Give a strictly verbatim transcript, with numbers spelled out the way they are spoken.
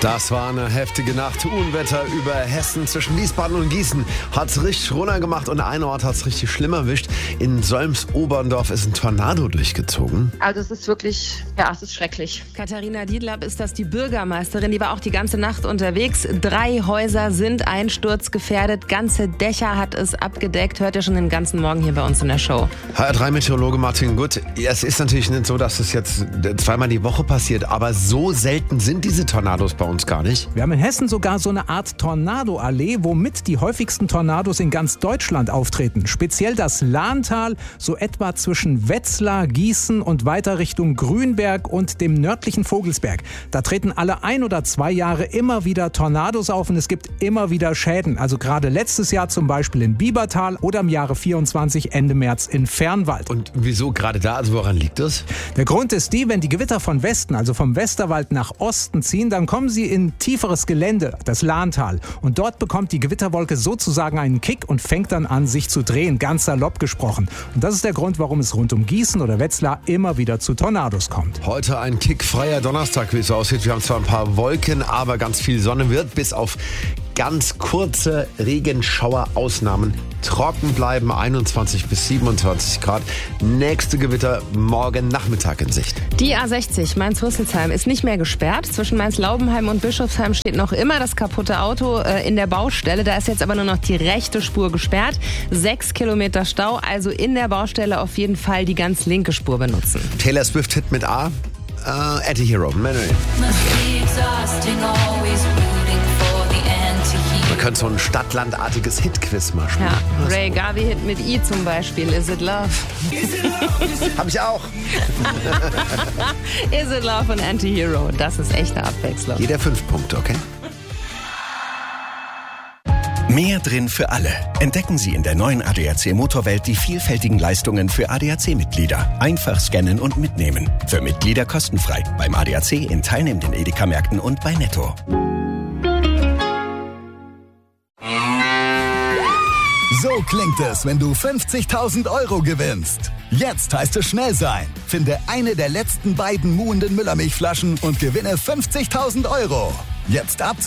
Das war eine heftige Nacht. Unwetter über Hessen zwischen Wiesbaden und Gießen. Hat's richtig runtergemacht und ein Ort hat's richtig schlimm erwischt. In Solms-Oberndorf ist ein Tornado durchgezogen. Also es ist wirklich, ja, es ist schrecklich. Katharina Diedlab ist das, die Bürgermeisterin. Die war auch die ganze Nacht unterwegs. Drei Häuser sind einsturzgefährdet. Ganze Dächer hat es abgedeckt. Hört ihr schon den ganzen Morgen hier bei uns in der Show. H R drei Meteorologe Martin Gutt. Es ist natürlich nicht so, dass es jetzt zweimal die Woche passiert, aber so selten sind diese Tornados bei uns gar nicht. Wir haben in Hessen sogar so eine Art Tornado-Allee, womit die häufigsten Tornados in ganz Deutschland auftreten. Speziell das Lahntal, so etwa zwischen Wetzlar, Gießen und weiter Richtung Grünberg und dem nördlichen Vogelsberg. Da treten alle ein oder zwei Jahre immer wieder Tornados auf und es gibt immer wieder Schäden. Also gerade letztes Jahr zum Beispiel in Biebertal oder im Jahre vierundzwanzig Ende März in Fernwald. Und wieso gerade da? Also woran liegt das? Der Grund ist die, wenn die Gewitter von Westen, also vom Westerwald nach Osten ziehen, dann kommen sie in tieferes Gelände, das Lahntal. Und dort bekommt die Gewitterwolke sozusagen einen Kick und fängt dann an, sich zu drehen, ganz salopp gesprochen. Und das ist der Grund, warum es rund um Gießen oder Wetzlar immer wieder zu Tornados kommt. Heute ein kickfreier Donnerstag, wie es aussieht. Wir haben zwar ein paar Wolken, aber ganz viel Sonne wird bis auf ganz kurze Regenschauer-Ausnahmen trocken bleiben, einundzwanzig bis siebenundzwanzig Grad. Nächste Gewitter morgen Nachmittag in Sicht. Die A sechzig Mainz-Rüsselsheim ist nicht mehr gesperrt. Zwischen Mainz-Laubenheim und Bischofsheim steht noch immer das kaputte Auto äh, in der Baustelle. Da ist jetzt aber nur noch die rechte Spur gesperrt. Sechs Kilometer Stau, also in der Baustelle auf jeden Fall die ganz linke Spur benutzen. Taylor Swift Hit mit A, äh, Anti-Hero, Manuel. Man könnte so ein stadtlandartiges Hit-Quiz mal spielen. Ja, Ray Garvey-Hit mit I zum Beispiel. Is it love? Hab ich auch. Is it love und Anti-Hero. Das ist echte Abwechslung. Jeder fünf Punkte, okay? Mehr drin für alle. Entdecken Sie in der neuen A D A C Motorwelt die vielfältigen Leistungen für A D A C-Mitglieder. Einfach scannen und mitnehmen. Für Mitglieder kostenfrei. Beim A D A C in teilnehmenden Edeka-Märkten und bei Netto. So klingt es, wenn du fünfzigtausend Euro gewinnst. Jetzt heißt es schnell sein. Finde eine der letzten beiden muhenden Müllermilchflaschen und gewinne fünfzigtausend Euro. Jetzt ab